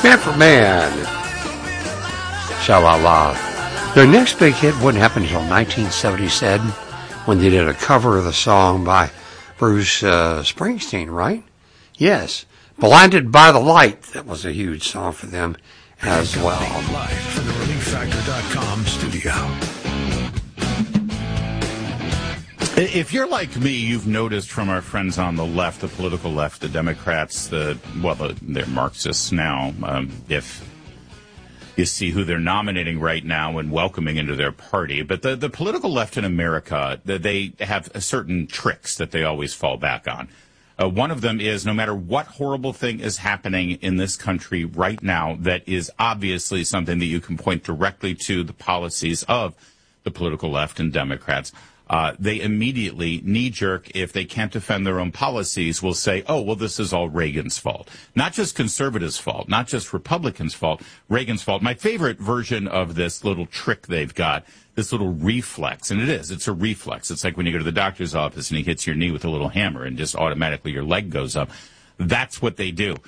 Man for Man. Sha-la-la. Their next big hit wouldn't happen until 1977 when they did a cover of the song by Bruce Springsteen, right? Yes. Blinded by the Light. That was a huge song for them as well. Live from the ReliefFactor.com studio. If you're like me, you've noticed from our friends on the left, the political left, the Democrats, they're Marxists now, if you see who they're nominating right now and welcoming into their party. But the political left in America, they have certain tricks that they always fall back on. One of them is no matter what horrible thing is happening in this country right now that is obviously something that you can point directly to the policies of the political left and Democrats, they immediately, knee-jerk, if they can't defend their own policies, will say, oh, well, this is all Reagan's fault. Not just conservatives' fault, not just Republicans' fault, Reagan's fault. My favorite version of this little trick they've got, this little reflex, and it's a reflex. It's like when you go to the doctor's office and he hits your knee with a little hammer and just automatically your leg goes up. That's what they do.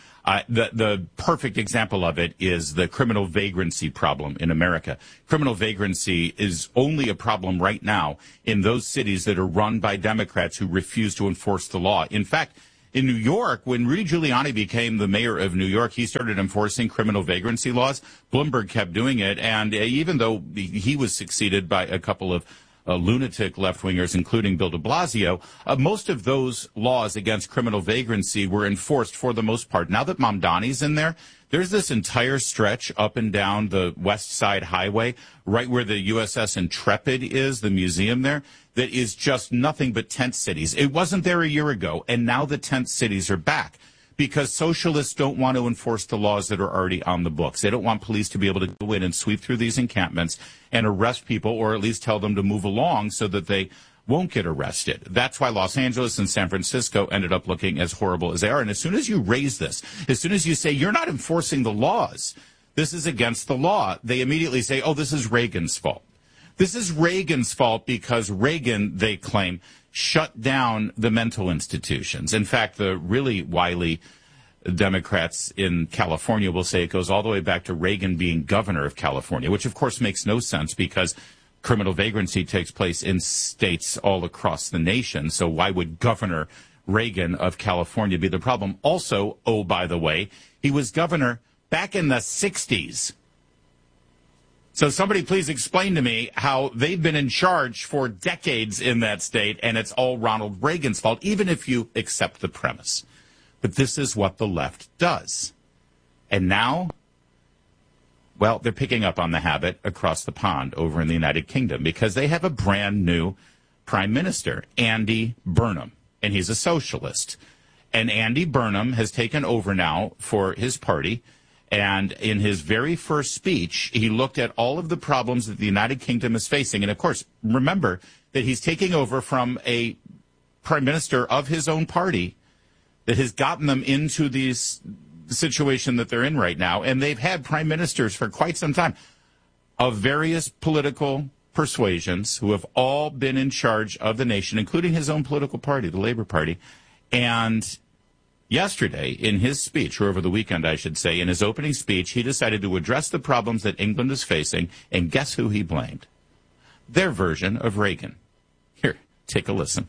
The perfect example of it is the criminal vagrancy problem in America. Criminal vagrancy is only a problem right now in those cities that are run by Democrats who refuse to enforce the law. In fact, in New York, when Rudy Giuliani became the mayor of New York, he started enforcing criminal vagrancy laws. Bloomberg kept doing it, and even though he was succeeded by a couple of lunatic left-wingers, including Bill de Blasio, most of those laws against criminal vagrancy were enforced for the most part. Now that Mamdani's in there, there's this entire stretch up and down the West Side Highway, right where the USS Intrepid is, the museum there, that is just nothing but tent cities. It wasn't there a year ago, and now the tent cities are back. Because socialists don't want to enforce the laws that are already on the books. They don't want police to be able to go in and sweep through these encampments and arrest people, or at least tell them to move along so that they won't get arrested. That's why Los Angeles and San Francisco ended up looking as horrible as they are. And as soon as you raise this, as soon as you say you're not enforcing the laws, this is against the law, they immediately say, oh, this is Reagan's fault. This is Reagan's fault because Reagan, they claim, shut down the mental institutions. In fact, the really wily Democrats in California will say it goes all the way back to Reagan being governor of California, which of course makes no sense because criminal vagrancy takes place in states all across the nation. So why would Governor Reagan of California be the problem? Also, oh, by the way, he was governor back in the 60s. So somebody please explain to me how they've been in charge for decades in that state, and it's all Ronald Reagan's fault, even if you accept the premise. But this is what the left does. And now, well, they're picking up on the habit across the pond over in the United Kingdom because they have a brand new prime minister, Andy Burnham, and he's a socialist. And Andy Burnham has taken over now for his party. And in his very first speech, he looked at all of the problems that the United Kingdom is facing. And, of course, remember that he's taking over from a prime minister of his own party that has gotten them into this situation that they're in right now. And they've had prime ministers for quite some time of various political persuasions who have all been in charge of the nation, including his own political party, the Labour Party. And yesterday, in his speech, or over the weekend, I should say, in his opening speech, he decided to address the problems that England is facing, and guess who he blamed? Their version of Reagan. Here, take a listen.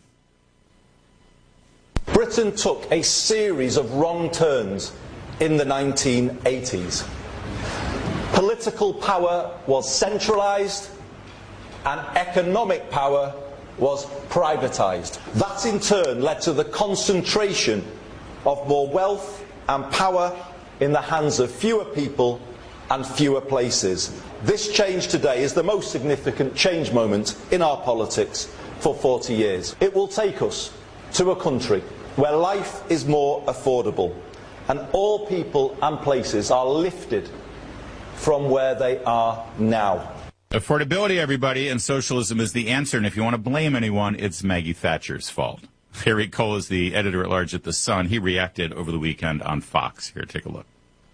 Britain took a series of wrong turns in the 1980s. Political power was centralised, and economic power was privatised. That, in turn, led to the concentration of more wealth and power in the hands of fewer people and fewer places. This change today is the most significant change moment in our politics for 40 years. It will take us to a country where life is more affordable and all people and places are lifted from where they are now. Affordability, everybody, and socialism is the answer. And if you want to blame anyone, it's Maggie Thatcher's fault. Harry Cole is the editor-at-large at The Sun. He reacted over the weekend on Fox. Here, take a look.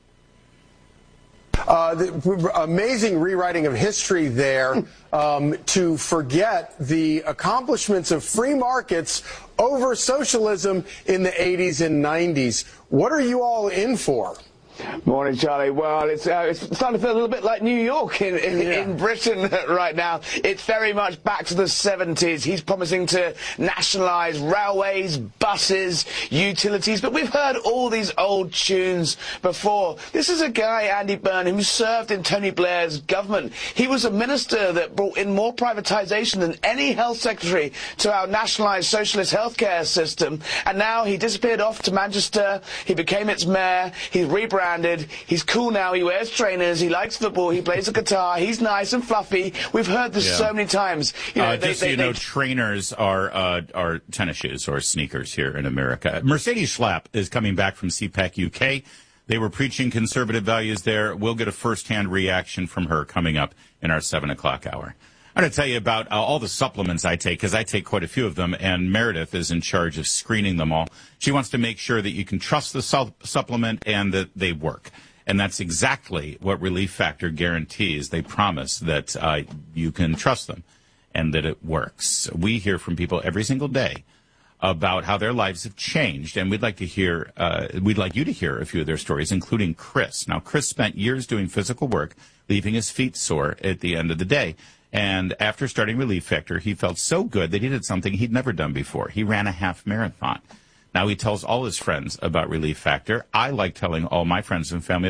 The amazing rewriting of history there to forget the accomplishments of free markets over socialism in the 80s and 90s. What are you all in for? Morning, Charlie. Well, it's starting to feel a little bit like New York in Britain right now. It's very much back to the 70s. He's promising to nationalise railways, buses, utilities, but we've heard all these old tunes before. This is a guy, Andy Byrne, who served in Tony Blair's government. He was a minister that brought in more privatisation than any health secretary to our nationalised socialist healthcare system, and now he disappeared off to Manchester. He became its mayor. He's rebranded. He's cool now. He wears trainers. He likes football. He plays the guitar. He's nice and fluffy. We've heard this so many times. You know, just so you know, trainers are tennis shoes or sneakers here in America. Mercedes Schlapp is coming back from CPAC UK. They were preaching conservative values there. We'll get a first-hand reaction from her coming up in our 7 o'clock hour. I'm going to tell you about all the supplements I take, because I take quite a few of them, and Meredith is in charge of screening them all. She wants to make sure that you can trust the supplement and that they work. And that's exactly what Relief Factor guarantees. They promise that you can trust them and that it works. We hear from people every single day about how their lives have changed, and we'd like you to hear a few of their stories, including Chris. Now, Chris spent years doing physical work, leaving his feet sore at the end of the day. And after starting Relief Factor, he felt so good that he did something he'd never done before. He ran a half marathon. Now he tells all his friends about Relief Factor. I like telling all my friends and family